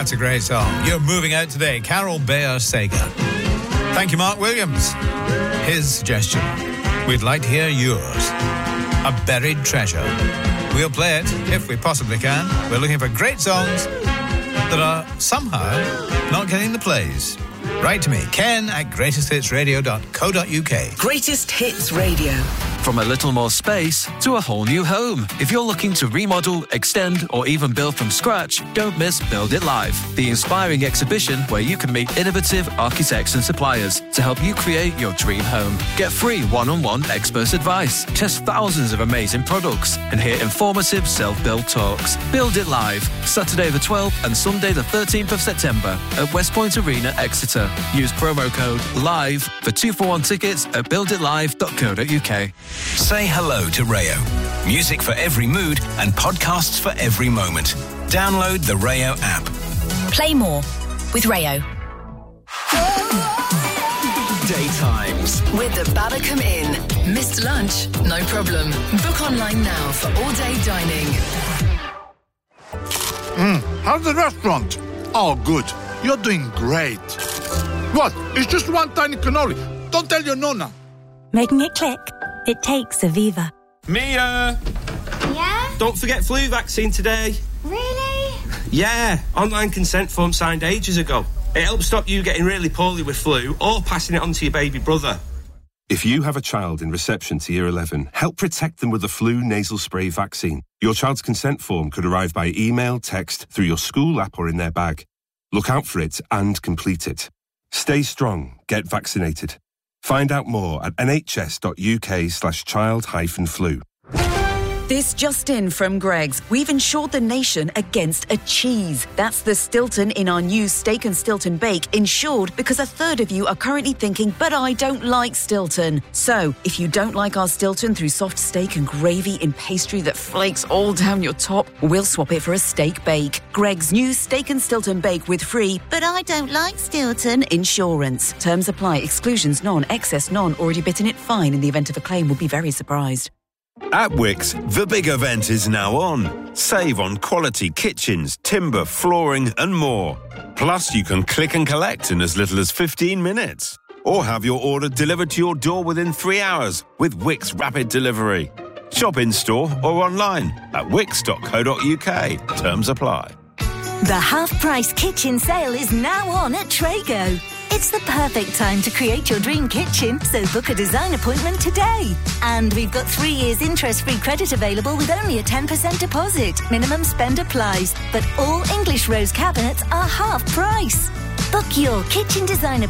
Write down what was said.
That's a great song. You're moving out today. Carol Bayer Sager. Thank you, Mark Williams. His suggestion. We'd like to hear yours. A buried treasure. We'll play it if we possibly can. We're looking for great songs that are somehow not getting the plays. Write to me, ken@greatesthitsradio.co.uk. Greatest Hits Radio. From a little more space to a whole new home. If you're looking to remodel, extend, or even build from scratch, don't miss Build It Live, the inspiring exhibition where you can meet innovative architects and suppliers to help you create your dream home. Get free one-on-one expert advice, test thousands of amazing products, and hear informative self-build talks. Build It Live, Saturday the 12th and Sunday the 13th of September at West Point Arena, Exeter. Use promo code LIVE for 2-for-1 tickets at builditlive.co.uk. Say hello to Rayo. Music for every mood and podcasts for every moment. Download the Rayo app. Play more with Rayo. Daytimes. With the Babacom Inn. Missed lunch? No problem. Book online now for all-day dining. How's the restaurant? Oh, good. You're doing great. What? It's just one tiny cannoli. Don't tell your nonna. Making it click? It takes Aviva. Mia! Yeah? Don't forget flu vaccine today. Really? Yeah, online consent form signed ages ago. It helps stop you getting really poorly with flu or passing it on to your baby brother. If you have a child in reception to Year 11, help protect them with the flu nasal spray vaccine. Your child's consent form could arrive by email, text, through your school app or in their bag. Look out for it and complete it. Stay strong. Get vaccinated. Find out more at nhs.uk/child-flu. This just in from Greggs. We've insured the nation against a cheese. That's the Stilton in our new Steak and Stilton Bake, insured because a third of you are currently thinking, but I don't like Stilton. So, if you don't like our Stilton through soft steak and gravy in pastry that flakes all down your top, we'll swap it for a steak bake. Greggs' new Steak and Stilton Bake with free, but I don't like Stilton insurance. Terms apply. Exclusions none. Excess none. Already bitten it fine. In the event of a claim, will be very surprised. At Wickes, the big event is now on. Save on quality kitchens, timber, flooring and more. Plus, you can click and collect in as little as 15 minutes. Or have your order delivered to your door within 3 hours with Wickes Rapid Delivery. Shop in-store or online at wickes.co.uk. Terms apply. The half-price kitchen sale is now on at Trago. It's the perfect time to create your dream kitchen, so book a design appointment today. And we've got 3 years interest-free credit available with only a 10% deposit. Minimum spend applies, but all English rose cabinets are half price. Book your kitchen design appointment